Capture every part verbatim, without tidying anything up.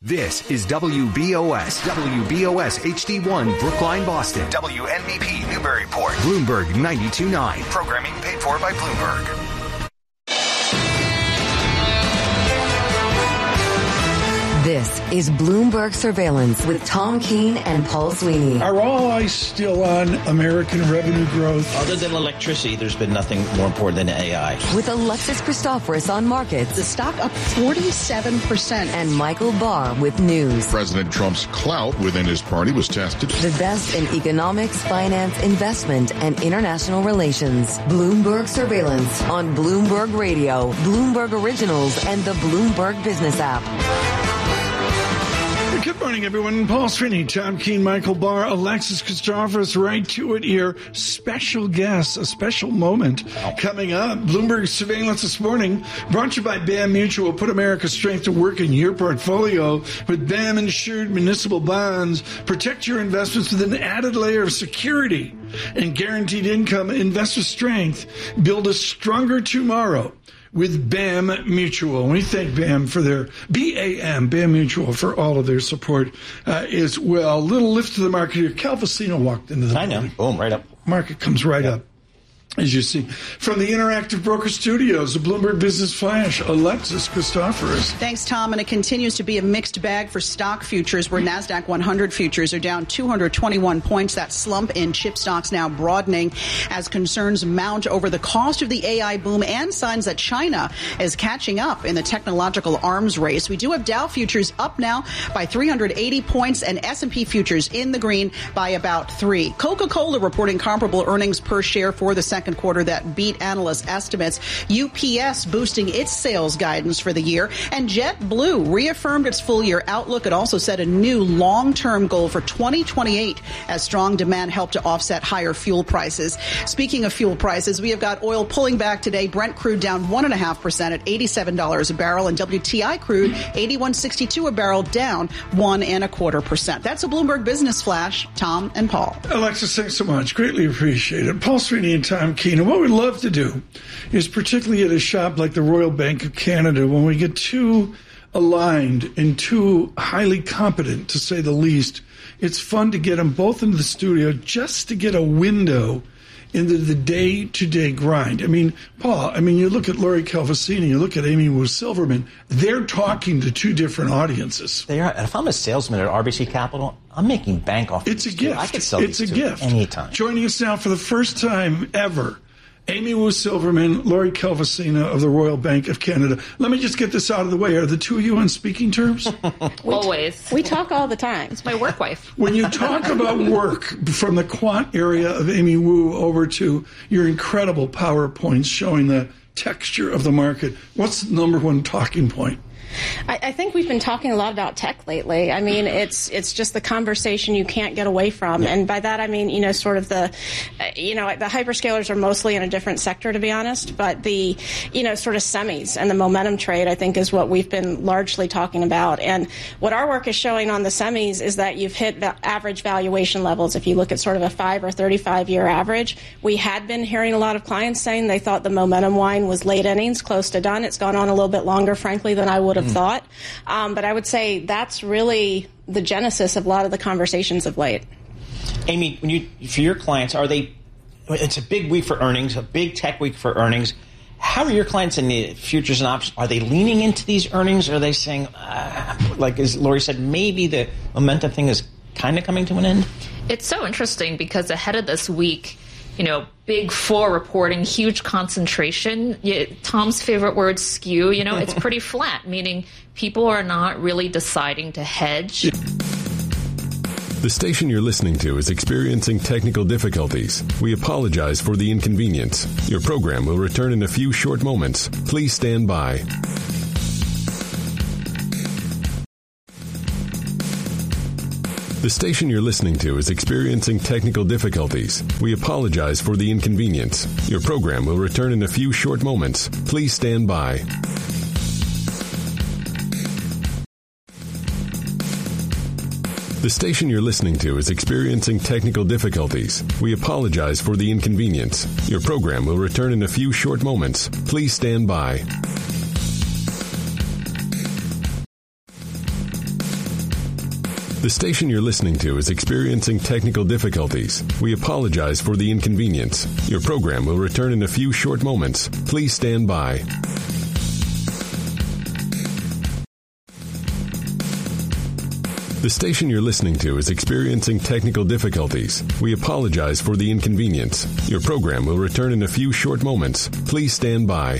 This is W B O S, W B O S H D one, Brookline, Boston. W N B P, Newburyport. Bloomberg ninety-two point nine. Programming paid for by Bloomberg. This is Bloomberg Surveillance with Tom Keene and Paul Sweeney. Are all eyes still on American revenue growth? Other than electricity, there's been nothing more important than A I. With Alexis Christoforous on markets. The stock up forty-seven percent. And Michael Barr with news. President Trump's clout within his party was tested. The best in economics, finance, investment, and international relations. Bloomberg Surveillance on Bloomberg Radio, Bloomberg Originals, and the Bloomberg Business app. Good morning, everyone. Paul Sweeney, Tom Keene, Michael Barr, Alexis Christoforous, right to it here. Special guest, a special moment coming up. Bloomberg Surveillance this morning, brought to you by BAM Mutual. Put America's strength to work in your portfolio with BAM insured municipal bonds. Protect your investments with an added layer of security and guaranteed income. Invest with strength. Build a stronger tomorrow with BAM Mutual. We thank BAM for their, B A M, BAM Mutual, for all of their support uh, as well. Little lift to the market here. Calvacino walked into the I know. building. Boom, right up. Market comes right up, as you see. From the Interactive Broker Studios, the Bloomberg Business Flash, Alexis Christoforous. Thanks, Tom. And it continues to be a mixed bag for stock futures, where NASDAQ one hundred futures are down two hundred twenty-one points. That slump in chip stocks now broadening as concerns mount over the cost of the A I boom and signs that China is catching up in the technological arms race. We do have Dow futures up now by three hundred eighty points and S and P futures in the green by about three. Coca-Cola reporting comparable earnings per share for the second quarter that beat analyst estimates. U P S boosting its sales guidance for the year, and JetBlue reaffirmed its full year outlook. It also set a new long-term goal for twenty twenty-eight as strong demand helped to offset higher fuel prices. Speaking of fuel prices, we have got oil pulling back today. Brent crude down one and a half percent at eighty-seven dollars a barrel, and W T I crude eighty-one sixty-two a barrel, down one and a quarter percent. That's a Bloomberg Business Flash. Tom and Paul. Alexis, thanks so much. Greatly appreciate it. Paul Sweeney and Tom Keene. And what we'd love to do is, particularly at a shop like the Royal Bank of Canada, when we get too aligned and too highly competent, to say the least, it's fun to get them both into the studio just to get a window into the day-to-day grind. I mean, Paul, I mean, you look at Lori Calvacini, you look at Amy Wu Silverman, they're talking to two different audiences. They are. If I'm a salesman at R B C Capital, I'm making bank off. It's a gift. I could sell it's these a two gift. Anytime. Joining us now for the first time ever, Amy Wu Silverman, Lori Calvacini of the Royal Bank of Canada. Let me just get this out of the way. Are the two of you on speaking terms? Always. We talk all the time. It's my work wife. When you talk about work, from the quant area of Amy Wu over to your incredible PowerPoints showing the texture of the market, what's the number one talking point? I, I think we've been talking a lot about tech lately. I mean, it's it's just the conversation you can't get away from. Yeah. And by that, I mean, you know, sort of the, uh, you know, the hyperscalers are mostly in a different sector, to be honest. But the, you know, sort of semis and the momentum trade, I think, is what we've been largely talking about. And what our work is showing on the semis is that you've hit the average valuation levels. If you look at sort of a five or thirty-five year average, we had been hearing a lot of clients saying they thought the momentum wine was late innings, close to done. It's gone on a little bit longer, frankly, than I would have thought. Um, but I would say that's really the genesis of a lot of the conversations of late. Amy, when you for your clients, are they? It's a big week for earnings, a big tech week for earnings. How are your clients in the futures and options? Are they leaning into these earnings? Or are they saying, uh, like as Lori said, maybe the momentum thing is kind of coming to an end? It's so interesting because ahead of this week, you know, big four reporting, huge concentration. Tom's favorite word, skew, you know, it's pretty flat, meaning people are not really deciding to hedge. The station you're listening to is experiencing technical difficulties. We apologize for the inconvenience. Your program will return in a few short moments. Please stand by. The station you're listening to is experiencing technical difficulties. We apologize for the inconvenience. Your program will return in a few short moments. Please stand by. The station you're listening to is experiencing technical difficulties. We apologize for the inconvenience. Your program will return in a few short moments. Please stand by. The station you're listening to is experiencing technical difficulties. We apologize for the inconvenience. Your program will return in a few short moments. Please stand by. The station you're listening to is experiencing technical difficulties. We apologize for the inconvenience. Your program will return in a few short moments. Please stand by.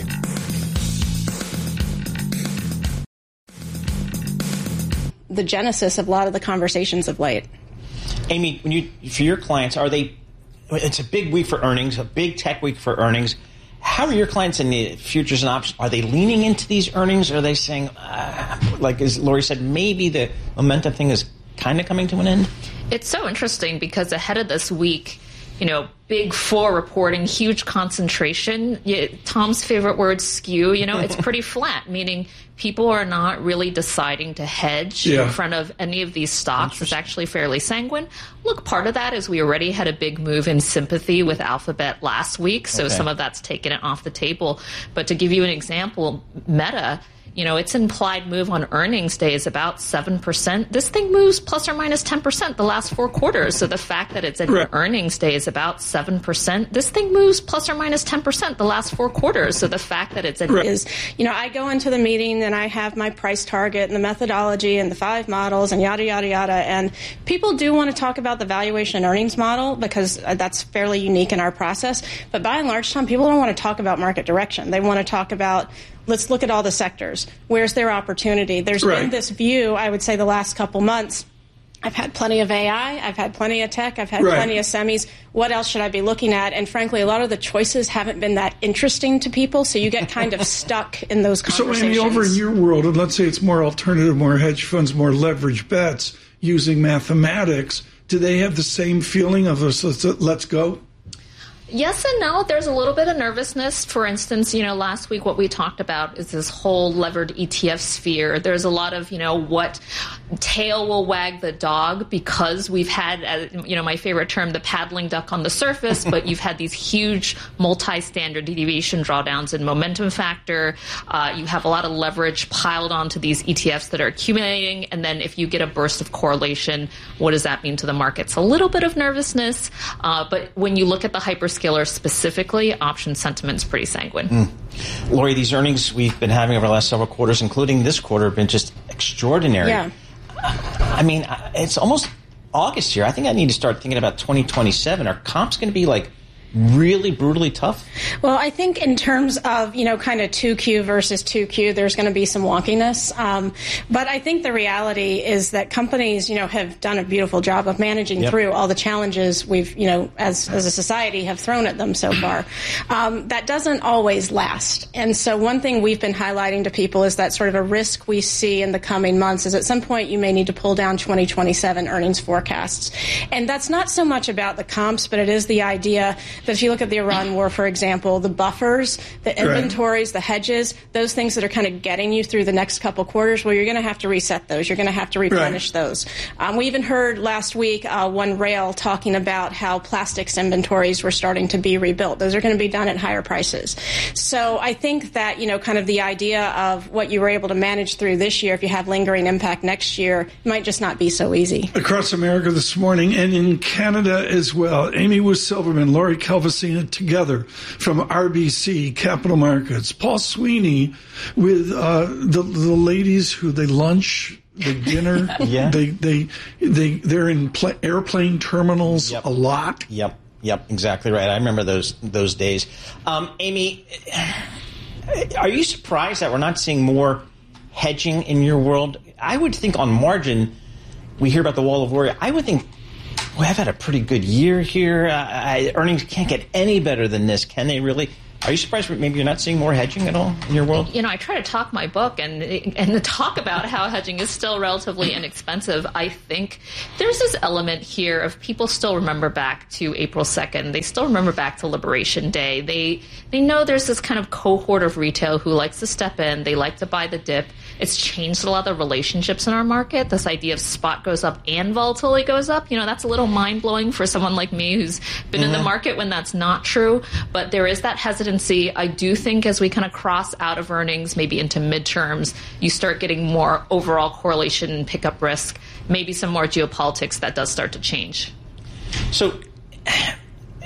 The genesis of a lot of the conversations of late. Amy, when you for your clients, are they? It's a big week for earnings, a big tech week for earnings. How are your clients in the futures and options? Are they leaning into these earnings? Or are they saying, uh, like as Lori said, maybe the momentum thing is kind of coming to an end? It's so interesting because ahead of this week, you know, big four reporting, huge concentration. You, Tom's favorite word, skew, you know, it's pretty flat, meaning people are not really deciding to hedge yeah. in front of any of these stocks. It's actually fairly sanguine. Look, part of that is we already had a big move in sympathy with Alphabet last week, so okay. some of that's taken it off the table. But to give you an example, Meta, you know, its implied move on earnings day is about seven percent. This thing moves plus or minus ten percent the last four quarters. So the fact that it's an right. earnings day is about seven percent. This thing moves plus or minus ten percent the last four quarters. So the fact that it's an right. is, you know, I go into the meeting and I have my price target and the methodology and the five models and yada, yada, yada. And people do want to talk about the valuation and earnings model because that's fairly unique in our process. But by and large, Tom, people don't want to talk about market direction. They want to talk about, let's look at all the sectors. Where's their opportunity? There's right. been this view, I would say, the last couple months. I've had plenty of A I. I've had plenty of tech. I've had right. plenty of semis. What else should I be looking at? And frankly, a lot of the choices haven't been that interesting to people, so you get kind of stuck in those conversations. So, Amy, over in your world, and let's say it's more alternative, more hedge funds, more leverage bets using mathematics, do they have the same feeling of this, let's, let's go? Yes and no. There's a little bit of nervousness. For instance, you know, last week what we talked about is this whole levered E T F sphere. There's a lot of, you know, what tail will wag the dog because we've had, uh, you know, my favorite term, the paddling duck on the surface, but you've had these huge multi-standard deviation drawdowns in momentum factor. Uh, you have a lot of leverage piled onto these E T Fs that are accumulating. And then if you get a burst of correlation, what does that mean to the markets? A little bit of nervousness. Uh, but when you look at the hyper Hyperscaler specifically, option sentiment's pretty sanguine. Mm. Lori, these earnings we've been having over the last several quarters, including this quarter, have been just extraordinary. Yeah. I mean, it's almost August here. I think I need to start thinking about twenty twenty-seven. Are comps going to be like really brutally tough? Well, I think in terms of, you know, kind of two Q versus two Q, there's going to be some wonkiness. Um, but I think the reality is that companies, you know, have done a beautiful job of managing yep. through all the challenges we've, you know, as, as a society have thrown at them so far. Um, that doesn't always last. And so one thing we've been highlighting to people is that sort of a risk we see in the coming months is at some point you may need to pull down twenty twenty-seven earnings forecasts. And that's not so much about the comps, but it is the idea that if you look at the Iran war, for example, the buffers, the inventories, right. the hedges, those things that are kind of getting you through the next couple quarters, well, you're going to have to reset those. You're going to have to replenish right. those. Um, we even heard last week uh, one rail talking about how plastics inventories were starting to be rebuilt. Those are going to be done at higher prices. So I think that, you know, kind of the idea of what you were able to manage through this year, if you have lingering impact next year, might just not be so easy. Across America this morning and in Canada as well, Amy Wu Silverman, Lori Calvasina together from R B C Capital Markets. Paul Sweeney with uh, the the ladies who they lunch, the dinner. yeah. They they they they're in pl- airplane terminals yep. a lot. Yep. Yep. Exactly right. I remember those those days. Um, Amy, are you surprised that we're not seeing more hedging in your world? I would think on margin, we hear about the wall of worry. I would think, well, I've had a pretty good year here. Uh, I, earnings can't get any better than this, can they really? Are you surprised maybe you're not seeing more hedging at all in your world? You know, I try to talk my book and and talk about how hedging is still relatively inexpensive. I think there's this element here of people still remember back to April second. They still remember back to Liberation Day. They they know there's this kind of cohort of retail who likes to step in. They like to buy the dip. It's changed a lot of the relationships in our market. This idea of spot goes up and volatility goes up, you know, that's a little mind-blowing for someone like me who's been mm-hmm. in the market when that's not true. But there is that hesitancy and see. I do think as we kind of cross out of earnings, maybe into midterms, you start getting more overall correlation and pickup risk, maybe some more geopolitics that does start to change. So, I,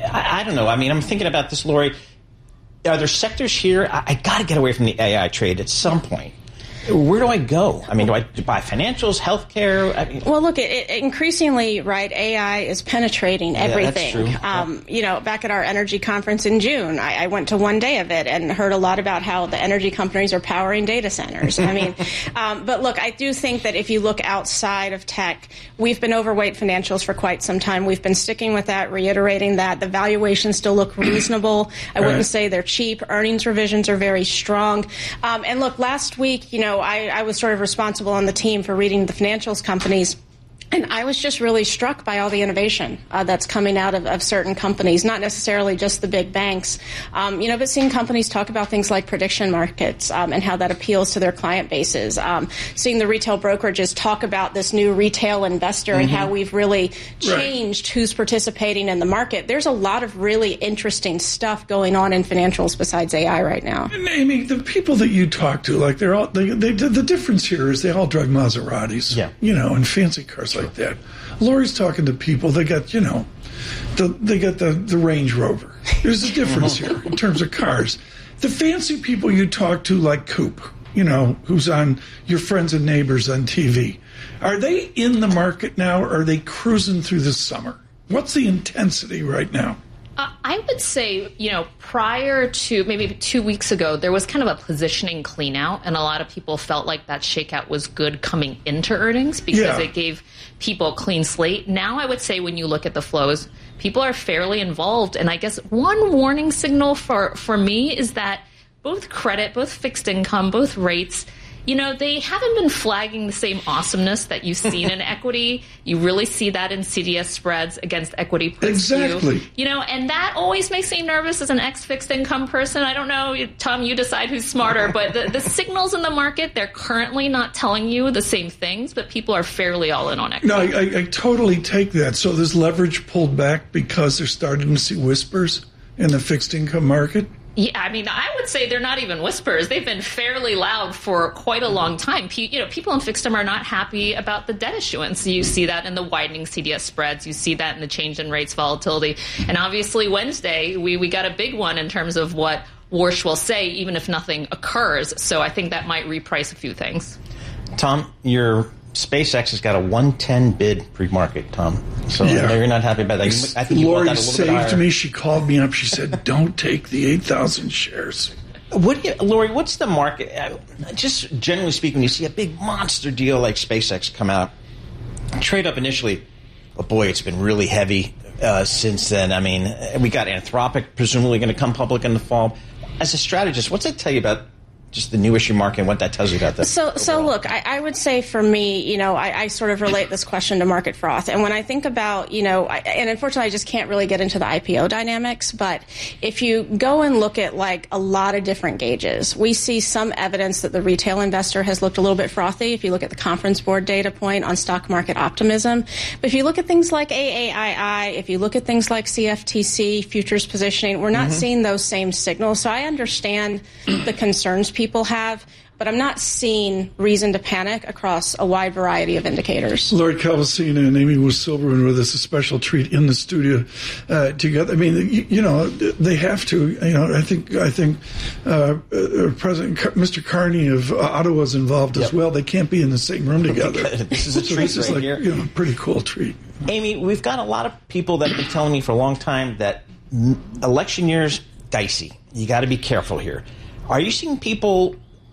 I don't know. I mean, I'm thinking about this, Lori. Are there sectors here? I, I got to get away from the A I trade at some point. Where do I go? I mean, do I buy financials, healthcare? I mean, well, look, it, it increasingly, right, A I is penetrating everything. Yeah, that's true. Um, yeah. You know, back at our energy conference in June, I, I went to one day of it and heard a lot about how the energy companies are powering data centers. I mean, um, but look, I do think that if you look outside of tech, we've been overweight financials for quite some time. We've been sticking with that, reiterating that. The valuations still look reasonable. I wouldn't right. say they're cheap. Earnings revisions are very strong. Um, and look, last week, you know, I, I was sort of responsible on the team for reading the financials companies. And I was just really struck by all the innovation uh, that's coming out of, of certain companies, not necessarily just the big banks, um, you know, but seeing companies talk about things like prediction markets um, and how that appeals to their client bases. Um, seeing the retail brokerages talk about this new retail investor mm-hmm. and how we've really changed right. who's participating in the market. There's a lot of really interesting stuff going on in financials besides A I right now. And Amy, the people that you talk to, like they're all, they, they, the difference here is they all drive Maseratis, yeah. you know, and fancy cars like that. Lori's talking to people, they got, you know, the, they got the, the Range Rover. There's a difference here in terms of cars. The fancy people you talk to, like Coop, you know, who's on Your Friends and Neighbors on T V, are they in the market now, or are they cruising through the summer? What's the intensity right now? Uh, I would say, you know, prior to maybe two weeks ago, there was kind of a positioning clean out, and a lot of people felt like that shakeout was good coming into earnings because yeah. it gave people a clean slate. Now I would say when you look at the flows, people are fairly involved. And I guess one warning signal for, for me is that both credit, both fixed income, both rates, you know, they haven't been flagging the same awesomeness that you've seen in equity. You really see that in C D S spreads against equity plus exactly. Q. You know, and that always makes me nervous as an ex-fixed income person. I don't know, Tom, you decide who's smarter, but the, the signals in the market, they're currently not telling you the same things, but people are fairly all in on equity. No, I, I, I totally take that. So there's leverage pulled back because they're starting to see whispers in the fixed income market? Yeah, I mean, I would say they're not even whispers. They've been fairly loud for quite a long time. Pe- you know, people in fixed income are not happy about the debt issuance. You see that in the widening C D S spreads. You see that in the change in rates volatility. And obviously Wednesday, we, we got a big one in terms of what Warsh will say, even if nothing occurs. So I think that might reprice a few things. Tom, your SpaceX has got a one ten bid pre-market, Tom. So yeah. I know you're not happy about that. You, I think you Lori want that a little bit higher. saved me. She called me up. She said, don't take the eight thousand shares. What, do you, Lori, what's the market? Uh, just generally speaking, you see a big monster deal like SpaceX come out, trade up initially. But boy, it's been really heavy uh, since then. I mean, we got Anthropic presumably going to come public in the fall. As a strategist, what's that tell you about just the new issue market and what that tells you about that? So, overall? so look, I, I would say for me, you know, I, I sort of relate this question to market froth. And when I think about, you know, I, and unfortunately I just can't really get into the I P O dynamics, but if you go and look at like a lot of different gauges, we see some evidence that the retail investor has looked a little bit frothy. If you look at the Conference Board data point on stock market optimism, but if you look at things like A A I I, if you look at things like C F T C, futures positioning, we're not mm-hmm. seeing those same signals. So I understand the concerns people have, but I'm not seeing reason to panic across a wide variety of indicators. Lori Calvasina and Amy Wu Silberman with us, a special treat in the studio uh, together. I mean, you, you know, they have to. You know, I think I think uh, uh, President Mister Carney of Ottawa is involved yep. as well. They can't be in the same room together. This is a so treat this is right like, here. You know, a pretty cool treat. Amy, we've got a lot of people that have been telling me for a long time that election year's dicey. You got to be careful here. Are you seeing people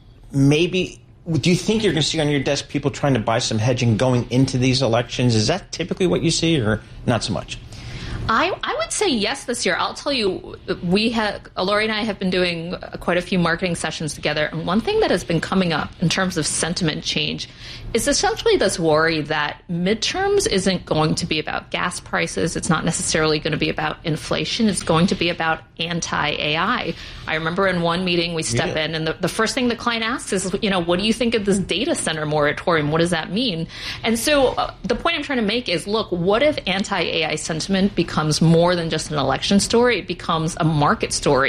maybe, do you think you're going to see on your desk people trying to buy some hedging going into these elections? Is that typically what you see or not so much? I, I would say yes this year. I'll tell you, we have, Lori and I have been doing quite a few marketing sessions together. And one thing that has been coming up in terms of sentiment change is essentially this worry that midterms isn't going to be about gas prices. It's not necessarily going to be about inflation. It's going to be about anti-A I. I remember in one meeting we step yeah. in and the, the first thing the client asks is, you know, what do you think of this data center moratorium? What does that mean? And so uh, the point I'm trying to make is, look, what if anti-A I sentiment becomes more than just an election story? It becomes a market story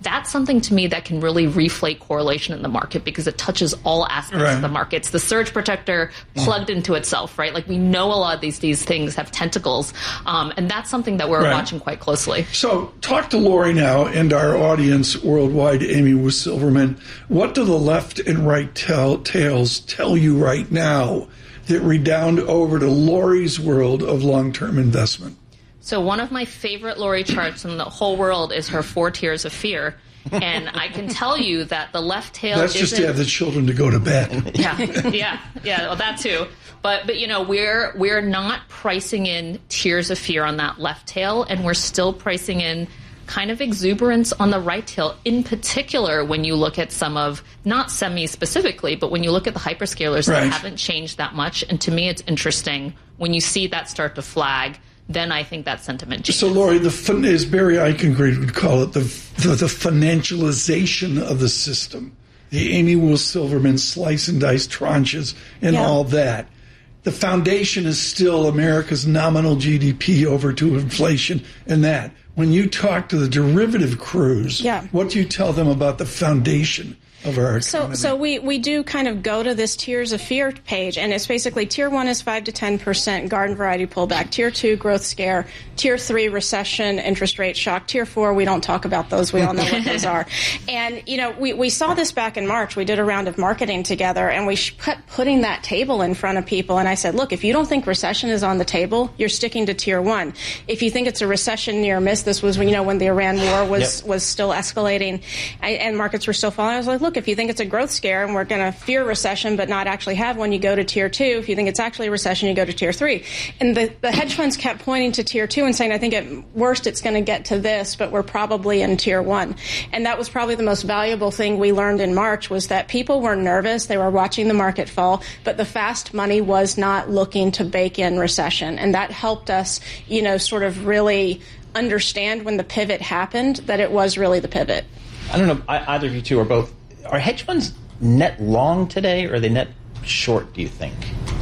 that's something to me that can really reflate correlation in the market because it touches all aspects right. of the market. It's the surge protector plugged mm. into itself, right? Like we know a lot of these these things have tentacles, um, and that's something that we're right. watching quite closely. So talk to Lori now and our audience worldwide, Amy Silverman. What do the left and right tell, tails tell you right now that redound over to Lori's world of long-term investment? So one of my favorite Lori charts in the whole world is her four tiers of fear. And I can tell you that the left tail That's just to have the children to go to bed. Yeah, yeah, yeah, well, that too. But, but you know, we're we're not pricing in tiers of fear on that left tail, and we're still pricing in kind of exuberance on the right tail, in particular when you look at some of, not semi specifically, but when you look at the hyperscalers right. that haven't changed that much. And to me, it's interesting when you see that start to flag, then I think that sentiment changes. So, Lori, the, as Barry Eichengreen would call it, the, the, the financialization of the system, the Amy Will Silverman slice and dice tranches and yeah. all that. The foundation is still America's nominal G D P over to inflation and that. When you talk to the derivative crews, yeah. what do you tell them about the foundation of our economy? So, so we, we do kind of go to this tiers of fear page, and it's basically tier one is five to ten percent garden variety pullback, tier two growth scare, tier three recession, interest rate shock, tier four we don't talk about those, we all know what those are. And you know we, we saw this back in March. We did a round of marketing together, and we kept putting that table in front of people, and I said, look, if you don't think recession is on the table, you're sticking to tier one. If you think it's a recession near miss, this was when you know when the Iran war was yep. was still escalating and markets were still falling, I was like, look, if you think it's a growth scare and we're going to fear recession but not actually have one, you go to tier two. If you think it's actually a recession, you go to tier three. And the, the hedge funds kept pointing to tier two and saying, I think at worst it's going to get to this, but we're probably in tier one. And that was probably the most valuable thing we learned in March was that people were nervous. They were watching the market fall, but the fast money was not looking to bake in recession. And that helped us, you know, sort of really understand when the pivot happened that it was really the pivot. I don't know, either of you two are both. Are hedge funds net long today, or are they net short, do you think?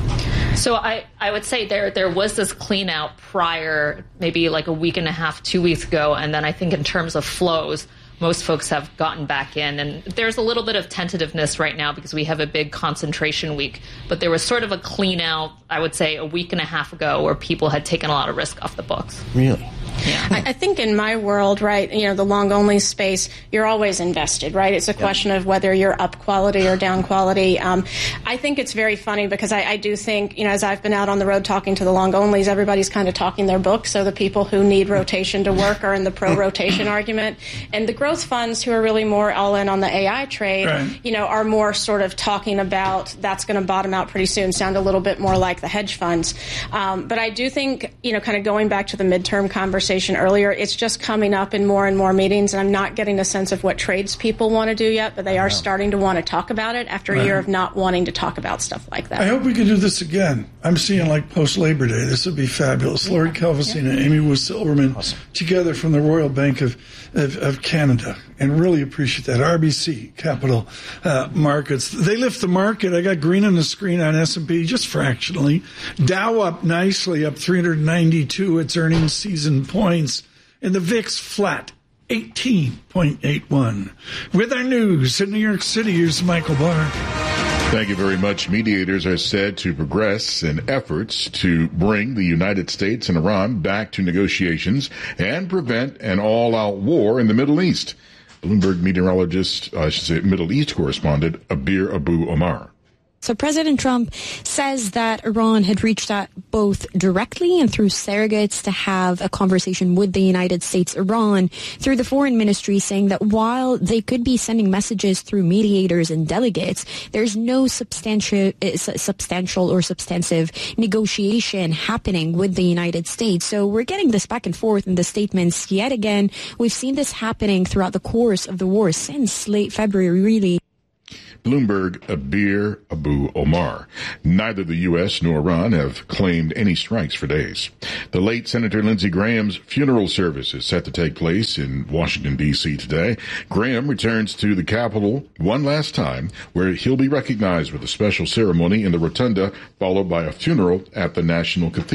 So I, I would say there there was this clean out prior, maybe like a week and a half, two weeks ago, and then I think in terms of flows, most folks have gotten back in. And there's a little bit of tentativeness right now because we have a big concentration week. But there was sort of a clean out, I would say, a week and a half ago where people had taken a lot of risk off the books. Really? Yeah. I, I think in my world, right, you know, the long-only space, you're always invested, right? It's a question yep. of whether you're up quality or down quality. Um, I think it's very funny because I, I do think, you know, as I've been out on the road talking to the long-onlys, everybody's kind of talking their book. So the people who need rotation to work are in the pro-rotation argument. And the growth funds who are really more all in on the A I trade, right. you know, are more sort of talking about that's going to bottom out pretty soon, sound a little bit more like the hedge funds. Um, but I do think, you know, kind of going back to the midterm conversation earlier, it's just coming up in more and more meetings, and I'm not getting a sense of what trades people want to do yet, but they are starting to want to talk about it after a right. year of not wanting to talk about stuff like that. I hope we can do this again. I'm seeing like post-Labor Day. This would be fabulous. Lori Calvasina, yeah. and Amy Wu Silverman awesome. together from the Royal Bank of, of, of Canada, and really appreciate that. R B C Capital uh, Markets. They lift the market. I got green on the screen on S and P just fractionally. Dow up nicely, up three hundred ninety-two. Its earnings season points. And the V I X flat, eighteen point eight one. With our news in New York City, here's Michael Barr. Thank you very much. Mediators are said to progress in efforts to bring the United States and Iran back to negotiations and prevent an all-out war in the Middle East. Bloomberg meteorologist, I should say Middle East correspondent, Abir Abu Omar. So President Trump says that Iran had reached out both directly and through surrogates to have a conversation with the United States. Iran, through the foreign ministry, saying that while they could be sending messages through mediators and delegates, there's no substantial, substantial or substantive negotiation happening with the United States. So we're getting this back and forth in the statements yet again. We've seen this happening throughout the course of the war since late February, really. Bloomberg, Abir Abu Omar. Neither the U S nor Iran have claimed any strikes for days. The late Senator Lindsey Graham's funeral service is set to take place in Washington, D C today. Graham returns to the Capitol one last time, where he'll be recognized with a special ceremony in the Rotunda, followed by a funeral at the National Cathedral.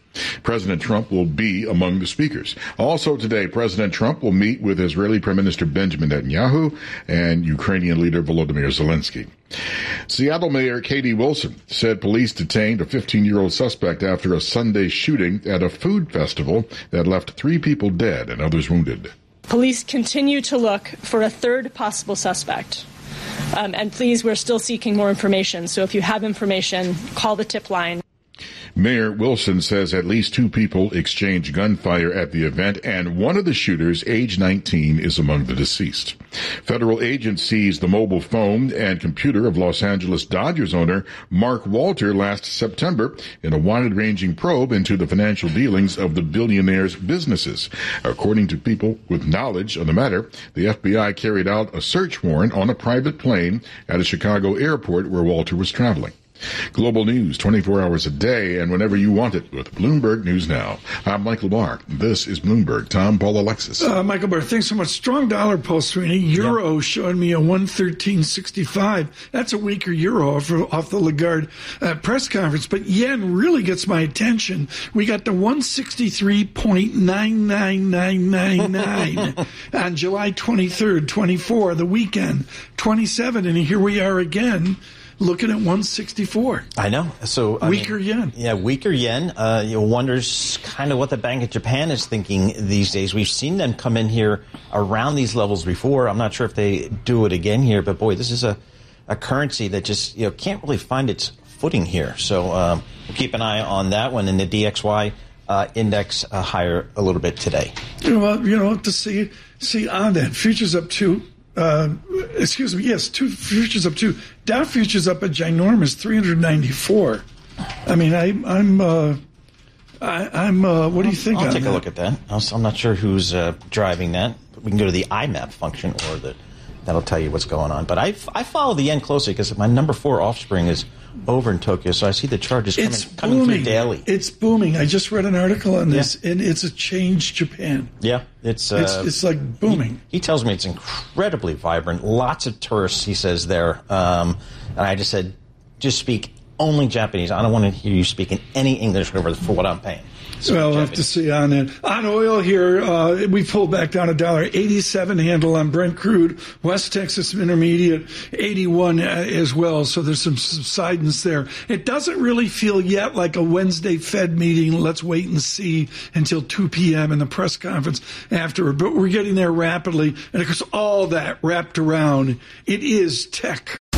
President Trump will be among the speakers. Also today, President Trump will meet with Israeli Prime Minister Benjamin Netanyahu and Ukrainian leader Volodymyr Zelensky. Seattle Mayor Katie Wilson said police detained a fifteen-year-old suspect after a Sunday shooting at a food festival that left three people dead and others wounded. Police continue to look for a third possible suspect. Um, and please, we're still seeking more information. So if you have information, call the tip line. Mayor Wilson says at least two people exchanged gunfire at the event, and one of the shooters, age nineteen, is among the deceased. Federal agents seized the mobile phone and computer of Los Angeles Dodgers owner Mark Walter last September in a wide-ranging probe into the financial dealings of the billionaire's businesses. According to people with knowledge on the matter, the F B I carried out a search warrant on a private plane at a Chicago airport where Walter was traveling. Global news twenty-four hours a day and whenever you want it with Bloomberg News Now. I'm Michael Barr. This is Bloomberg. Tom, Paul, Alexis. Uh, Michael Barr, thanks so much. Strong dollar, Paul Sereni. Euro yeah. showing me a one thirteen sixty-five. That's a weaker euro off, off the Lagarde uh, press conference. But yen really gets my attention. We got the one sixty-three point nine nine nine nine nine on July twenty-third, twenty-four, the weekend, twenty-seven. And here we are again. Looking at one sixty-four. I know. So I weaker mean, yen. Yeah, weaker yen. Uh, you wonders kind of what the Bank of Japan is thinking these days. We've seen them come in here around these levels before. I'm not sure if they do it again here, but boy, this is a, a currency that just you know can't really find its footing here. So um, we'll keep an eye on that one. And the D X Y uh, index uh, higher a little bit today. Well, you know, to see see on that futures up two. Uh, excuse me, yes, two futures up two. Dow futures up a ginormous three hundred ninety-four. I mean, I, I'm, uh, I, I'm, uh, what do you think? I'll on take that? a look at that. I'm not sure who's uh, driving that. We can go to the I MAP function, or the that'll tell you what's going on. But I, I follow the yen closely because my number four offspring is over in Tokyo, so I see the charges coming, it's coming booming. through daily. It's booming. I just read an article on this, yeah. and it's a changed Japan. Yeah, it's uh, it's, it's like booming. He, he tells me it's incredibly vibrant. Lots of tourists, he says, there. Um, and I just said, just speak only Japanese. I don't want to hear you speak in any English for what I'm paying. So well, we'll have to see on that. On oil here, uh, we pulled back down a dollar eighty-seven handle on Brent crude. West Texas Intermediate eighty-one uh, as well. So there's some subsidence there. It doesn't really feel yet like a Wednesday Fed meeting. Let's wait and see until two p.m. in the press conference afterward. But we're getting there rapidly. And of course, all that wrapped around, it is tech.